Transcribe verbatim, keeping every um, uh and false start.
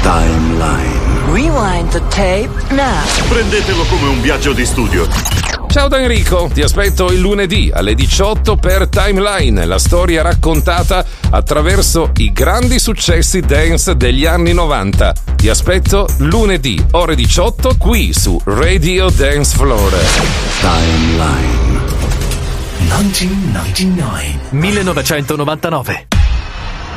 Timeline. Rewind the tape now. Prendetelo come un viaggio di studio. Ciao da Enrico, ti aspetto il lunedì alle diciotto per Timeline, la storia raccontata attraverso i grandi successi dance degli anni novanta. Ti aspetto lunedì, ore diciotto, qui su Radio Dance Floor. Timeline. millenovecentonovantanove